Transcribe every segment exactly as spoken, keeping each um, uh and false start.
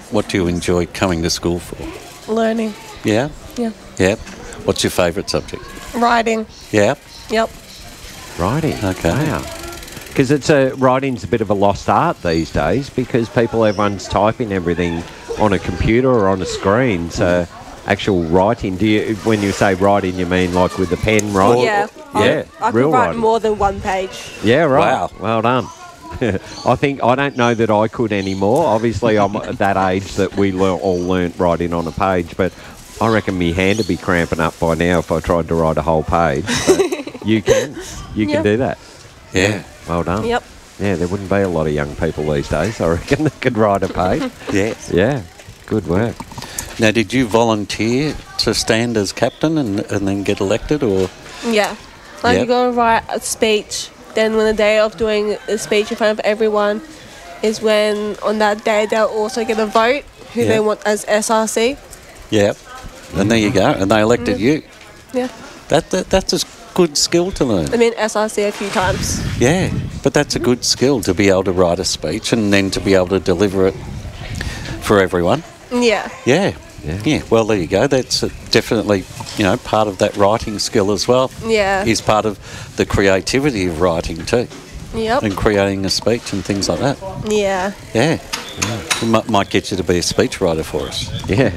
what do you enjoy coming to school for? Learning. Yeah? Yeah. Yeah. What's your favourite subject? Writing. Yeah? Yep. Writing. Okay. Wow. Because it's a writing's a bit of a lost art these days because people, everyone's typing everything on a computer or on a screen. So actual writing, do you, when you say writing, you mean like with the pen writing? Yeah. Yeah. I, I real could write writing. more than one page. Yeah, right. Wow. Well done. I think, I don't know that I could anymore. Obviously, I'm at that age that we le- all learnt writing on a page, but I reckon my hand would be cramping up by now if I tried to write a whole page. But you can. You can Yep. do that. Yeah. Well done. Yep. Yeah, there wouldn't be a lot of young people these days, I reckon, that could write a page. Yes. Yeah, good work. Now, did you volunteer to stand as captain and, and then get elected, or...? Yeah. Like Yep. you go and write a speech. Then when the day of doing the speech in front of everyone is when on that day they'll also get a vote who Yeah. they want as S R C. Yeah. And there you go. And they elected you. Yeah. That, that That's a good skill to learn. I mean S R C a few times. Yeah. But that's a good skill to be able to write a speech and then to be able to deliver it for everyone. Yeah. Yeah. Yeah. Yeah. Well, there you go. That's uh, definitely, you know, part of that writing skill as well. Yeah. Is part of the creativity of writing too, Yep. and creating a speech and things like that. Yeah. Yeah. We might, might get you to be a speechwriter for us. Yeah.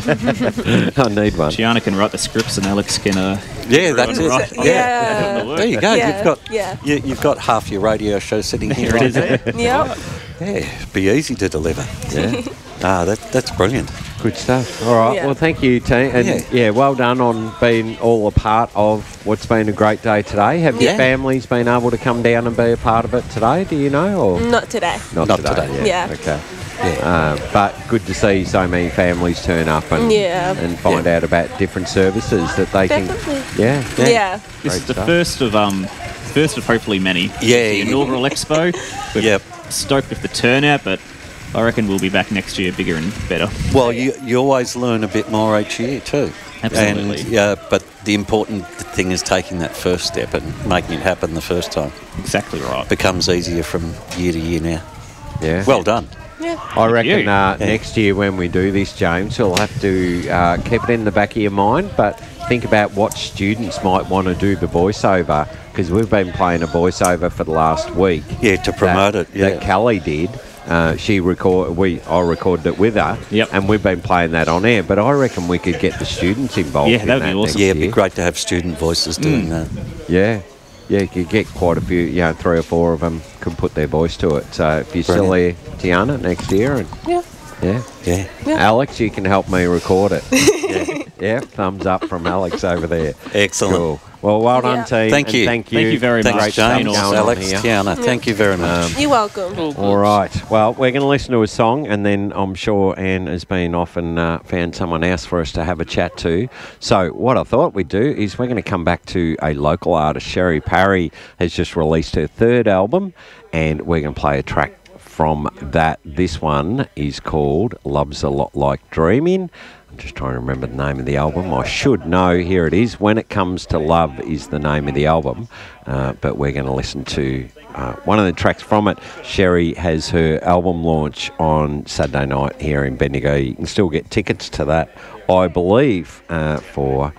I need one. Gianna can write the scripts and Alex can... Uh, Yeah, that's it. write- Yeah. Yeah. the work. There you go. Yeah, You've got yeah. you, you've got half your radio show sitting here. Here it right is there. there. Yep. Yeah, it'd be easy to deliver. Yeah. Ah, that that's brilliant. Good stuff. All right. Yeah. Well, thank you, team. And yeah. Yeah. well done on being all a part of what's been a great day today. Have your Yeah. families been able to come down and be a part of it today? Do you know? Or Not today. not, Not today? today. Yeah. Okay. Yeah. Uh, but good to see so many families turn up and Yeah. and find Yeah. out about different services that they Definitely. can. Yeah. Yeah. Yeah. This Great is the stuff. first of um, first of hopefully many. Yeah. The inaugural expo. We're Yep. stoked with the turnout, but I reckon we'll be back next year bigger and better. Well, you you always learn a bit more each year too. Absolutely. And, yeah, but the important thing is taking that first step and making it happen the first time. Exactly right. Becomes easier from year to year now. Yeah. Well done. Yeah. I reckon you. uh, Yeah. next year when we do this, James, we'll have to uh, keep it in the back of your mind, but think about what students might want to do the voiceover, because we've been playing a voiceover for the last week. Yeah, to promote that, it. Yeah. That Kelly did. Uh, she record, we I recorded it with her, Yep. and we've been playing that on air. But I reckon we could get the students involved. Yeah, in that'd be that awesome. next Yeah, it'd be year. great to have student voices doing that. Yeah, yeah, you could get quite a few. You know, three or four of them could put their voice to it. So if you're still here, Tiana, next year, and Yeah. yeah. Yeah. Yeah. Alex, you can help me record it. yeah. yeah, thumbs up from Alex over there. Excellent. Cool. Well, well done, Yeah. team. Thank and you. Thank you. Thank you very Thanks, much. Great stuff James, going on Alex, here. Tiana. Thank you very much. You're welcome. All right. Well, we're going to listen to a song, and then I'm sure Anne has been off and uh, found someone else for us to have a chat to. So what I thought we'd do is we're going to come back to a local artist. Sherry Parry has just released her third album, and we're going to play a track from that. This one is called Love's a Lot Like Dreaming. I'm just trying to remember the name of the album. I should know. Here it is. When It Comes to Love is the name of the album. Uh, but we're going to listen to uh, one of the tracks from it. Sherry has her album launch on Saturday night here in Bendigo. You can still get tickets to that, I believe, uh, for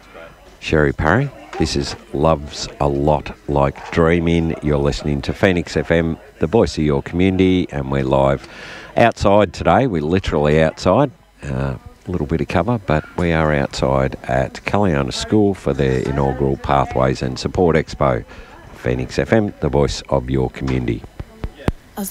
Sherry Parry. This is Love's a Lot Like Dreaming. You're listening to Phoenix F M, the voice of your community, and we're live outside today. We're literally outside. Uh, a little bit of cover, but we are outside at Caliana School for their inaugural Pathways and Support Expo. Phoenix F M, the voice of your community.